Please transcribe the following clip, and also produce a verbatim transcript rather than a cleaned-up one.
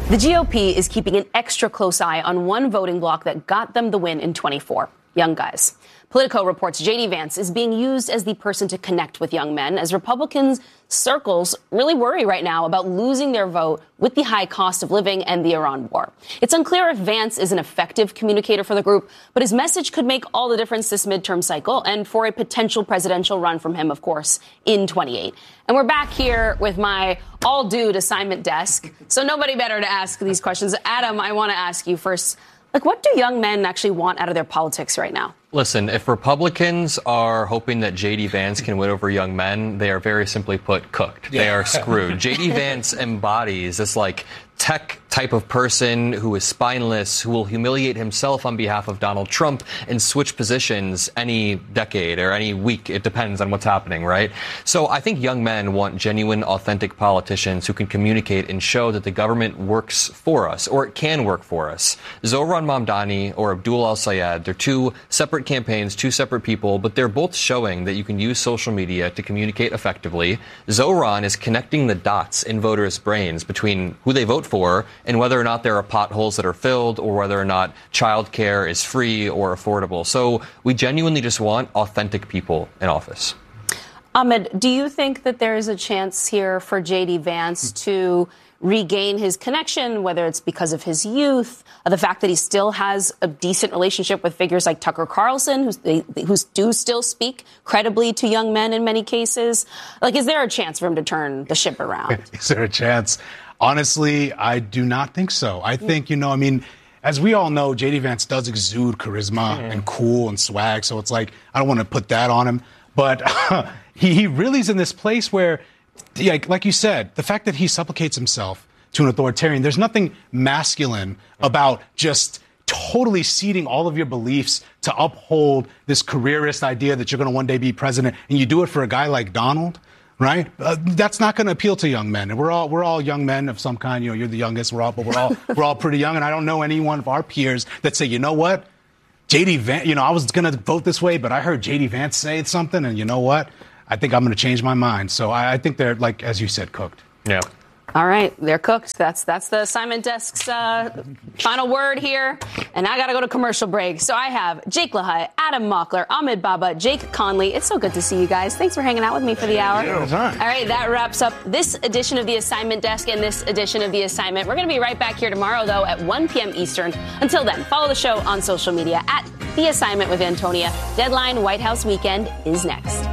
The G O P is keeping an extra close eye on one voting bloc that got them the win in twenty-four. Young guys. Politico reports J D Vance is being used as the person to connect with young men as Republicans circles really worry right now about losing their vote with the high cost of living and the Iran war. It's unclear if Vance is an effective communicator for the group, but his message could make all the difference this midterm cycle and for a potential presidential run from him, of course, in twenty-eight. And we're back here with my all-dude assignment desk, so nobody better to ask these questions. Adam, I want to ask you first, like, what do young men actually want out of their politics right now? Listen, if Republicans are hoping that J D. Vance can win over young men, they are very simply put cooked. Yeah. They are screwed. J D. Vance embodies this, like, tech type of person who is spineless, who will humiliate himself on behalf of Donald Trump and switch positions any decade or any week. It depends on what's happening, right? So I think young men want genuine, authentic politicians who can communicate and show that the government works for us, or it can work for us. Zohran Mamdani or Abdul El-Sayed, they're two separate campaigns, two separate people, but they're both showing that you can use social media to communicate effectively. Zohran is connecting the dots in voters' brains between who they vote for and whether or not there are potholes that are filled or whether or not childcare is free or affordable. So we genuinely just want authentic people in office. Ahmed, do you think that there is a chance here for J D. Vance to regain his connection, whether it's because of his youth, the fact that he still has a decent relationship with figures like Tucker Carlson, who's, they, who do still speak credibly to young men in many cases? Like, is there a chance for him to turn the ship around? Is there a chance? Honestly, I do not think so. I think, you know, I mean, as we all know, J D. Vance does exude charisma mm. and cool and swag. So it's like, I don't want to put that on him. But uh, he, he really is in this place where, like, like you said, the fact that he supplicates himself to an authoritarian, there's nothing masculine about just totally ceding all of your beliefs to uphold this careerist idea that you're going to one day be president. And you do it for a guy like Donald. Right? Uh, that's not going to appeal to young men. And we're all we're all young men of some kind. You know, you're the youngest. We're all, but we're all we're all pretty young. And I don't know any one of our peers that say, you know what, J D. Vance. You know, I was going to vote this way, but I heard J D. Vance say something, and you know what? I think I'm going to change my mind. So I, I think they're, like as you said, cooked. Yeah. All right, they're cooked. That's that's the assignment desk's uh, final word here. And I got to go to commercial break. So I have Jake LaHaye, Adam Mockler, Ahmed Baba, Jake Conley. It's so good to see you guys. Thanks for hanging out with me for the hour. Yeah, all right, that wraps up this edition of the assignment desk and this edition of the assignment. We're going to be right back here tomorrow, though, at one p.m. Eastern. Until then, follow the show on social media at The Assignment with Antonia. Deadline White House Weekend is next.